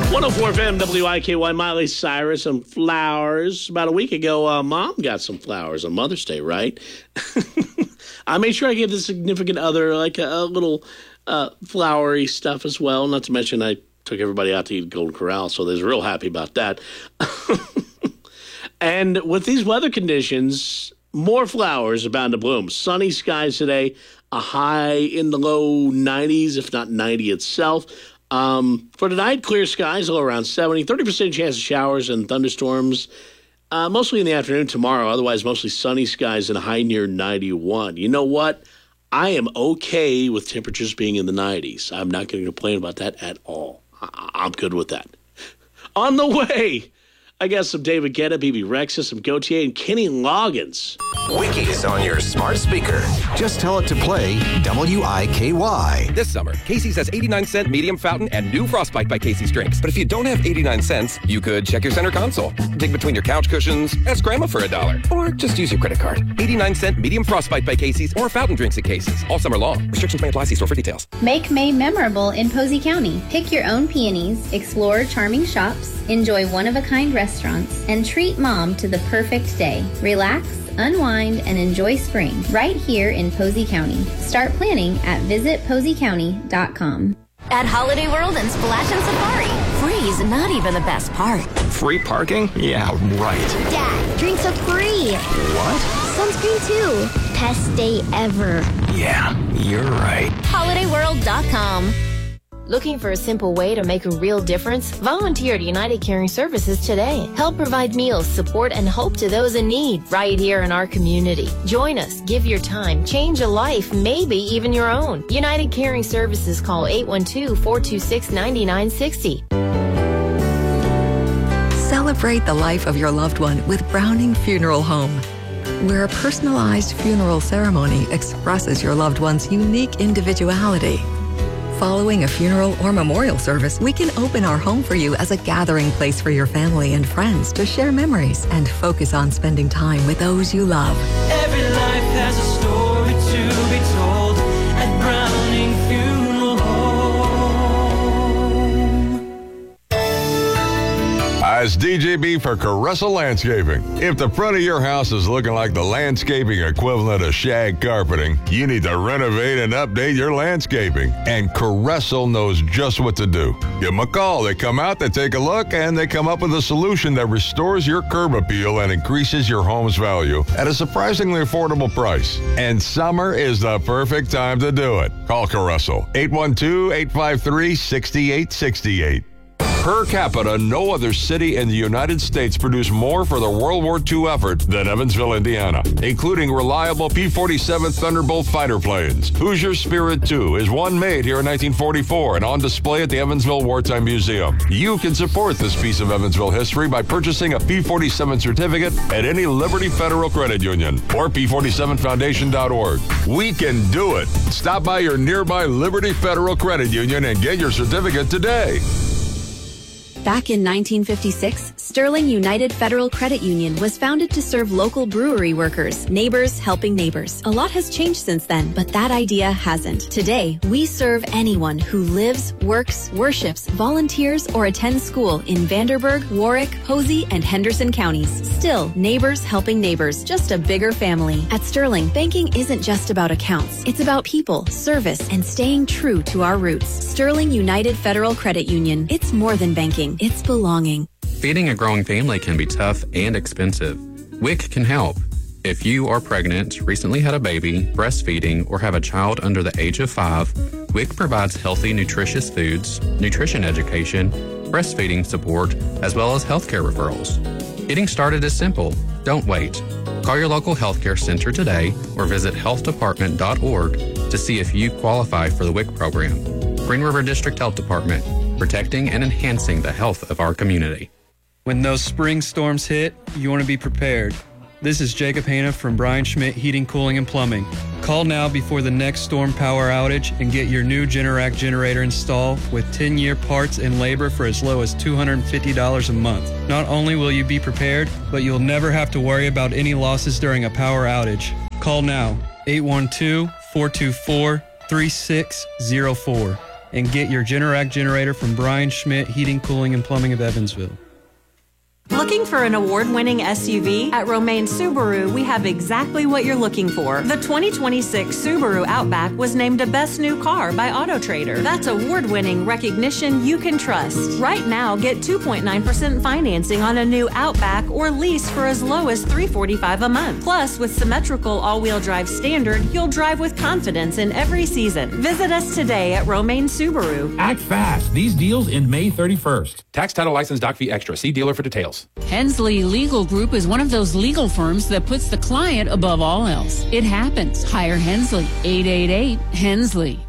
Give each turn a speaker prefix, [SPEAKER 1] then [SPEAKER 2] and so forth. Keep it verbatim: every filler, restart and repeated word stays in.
[SPEAKER 1] one oh four F M, W I K Y, Miley Cyrus, some flowers. About a week ago, uh, Mom got some flowers on Mother's Day, right? I made sure I gave the significant other like a, a little uh, flowery stuff as well. Not to mention I took everybody out to eat Golden Corral, so they was real happy about that. And with these weather conditions, more flowers are bound to bloom. Sunny skies today, a high in the low nineties, if not ninety itself. Um, for tonight, clear skies, low around seventy, thirty percent chance of showers and thunderstorms, uh, mostly in the afternoon tomorrow. Otherwise, mostly sunny skies and a high near ninety-one. You know what? I am okay with temperatures being in the nineties. I'm not going to complain about that at all. I- I'm good with that. On the way, I got some David Guetta, B B Rexha, some Gautier, and Kenny Loggins.
[SPEAKER 2] Wiki is on your smart speaker.
[SPEAKER 3] Just tell it to play W I K Y.
[SPEAKER 4] This summer, Casey's has eighty-nine cent medium fountain and new Frostbite by Casey's drinks. But if you don't have eighty-nine cents, you could check your center console, dig between your couch cushions, ask Grandma for a dollar, or just use your credit card. eighty-nine cent medium Frostbite by Casey's or fountain drinks at Casey's all summer long. Restrictions may apply. See store for details.
[SPEAKER 5] Make May memorable in Posey County. Pick your own peonies, explore charming shops, enjoy one-of-a-kind restaurants, and treat Mom to the perfect day. Relax, unwind, and enjoy spring right here in Posey County. Start planning at visit posey county dot com.
[SPEAKER 6] At Holiday World and Splash and Safari, free's not even the best part.
[SPEAKER 3] Free parking? Yeah, right.
[SPEAKER 7] Dad, drinks are free.
[SPEAKER 3] What?
[SPEAKER 7] Sunscreen too. Best day ever.
[SPEAKER 3] Yeah, you're right.
[SPEAKER 6] holiday world dot com. Looking for a simple way to make a real difference? Volunteer at United Caring Services today. Help provide meals, support, and hope to those in need right here in our community. Join us, give your time, change a life, maybe even your own. United Caring Services, call eight one two, four two six, nine nine six zero.
[SPEAKER 8] Celebrate the life of your loved one with Browning Funeral Home, where a personalized funeral ceremony expresses your loved one's unique individuality. Following a funeral or memorial service, we can open our home for you as a gathering place for your family and friends to share memories and focus on spending time with those you love.
[SPEAKER 9] Every life has a story to be told at Browning Funeral Home.
[SPEAKER 10] Hi, it's D J B for Caressa Landscaping. If the front of your house is looking like the landscaping equivalent of shag carpeting, you need to renovate and update your landscaping. And Caressa knows just what to do. Give them a call. They come out, they take a look, and they come up with a solution that restores your curb appeal and increases your home's value at a surprisingly affordable price. And summer is the perfect time to do it. Call Caressa, eight one two, eight five three, six eight six eight. Per capita, no other city in the United States produced more for the World War Two effort than Evansville, Indiana, including reliable P forty-seven Thunderbolt fighter planes. Hoosier Spirit two is one made here in nineteen forty-four and on display at the Evansville Wartime Museum. You can support this piece of Evansville history by purchasing a P forty-seven certificate at any Liberty Federal Credit Union or P forty-seven foundation dot org. We can do it. Stop by your nearby Liberty Federal Credit Union and get your certificate today.
[SPEAKER 11] Back in nineteen fifty-six, Sterling United Federal Credit Union was founded to serve local brewery workers, neighbors helping neighbors. A lot has changed since then, but that idea hasn't. Today, we serve anyone who lives, works, worships, volunteers, or attends school in Vanderburgh, Warwick, Posey, and Henderson counties. Still, neighbors helping neighbors, just a bigger family. At Sterling, banking isn't just about accounts. It's about people, service, and staying true to our roots. Sterling United Federal Credit Union. It's more than banking. It's belonging.
[SPEAKER 12] Feeding a growing family can be tough and expensive. W I C can help. If you are pregnant, recently had a baby, breastfeeding, or have a child under the age of five, W I C provides healthy, nutritious foods, nutrition education, breastfeeding support, as well as healthcare referrals. Getting started is simple. Don't wait. Call your local healthcare center today or visit health department dot org to see if you qualify for the W I C program. Green River District Health Department, protecting and enhancing the health of our community.
[SPEAKER 13] When those spring storms hit, you want to be prepared. This is Jacob Hanna from Brian Schmidt Heating, Cooling, and Plumbing. Call now before the next storm power outage and get your new Generac generator installed with ten-year parts and labor for as low as two hundred fifty dollars a month. Not only will you be prepared, but you'll never have to worry about any losses during a power outage. Call now, eight one two, four two four, three six zero four. and get your Generac generator from Brian Schmidt Heating, Cooling, and Plumbing of Evansville.
[SPEAKER 14] Looking for an award-winning S U V? At Romaine Subaru, we have exactly what you're looking for. The twenty twenty-six Subaru Outback was named a Best New Car by AutoTrader. That's award-winning recognition you can trust. Right now, get two point nine percent financing on a new Outback or lease for as low as three hundred forty-five dollars a month. Plus, with symmetrical all-wheel drive standard, you'll drive with confidence in every season. Visit us today at Romaine Subaru.
[SPEAKER 15] Act fast. These deals end May thirty-first.
[SPEAKER 4] Tax, title, license, doc fee extra. See dealer for details.
[SPEAKER 16] Hensley Legal Group is one of those legal firms that puts the client above all else. It happens. Hire Hensley. eight eight eight Hensley.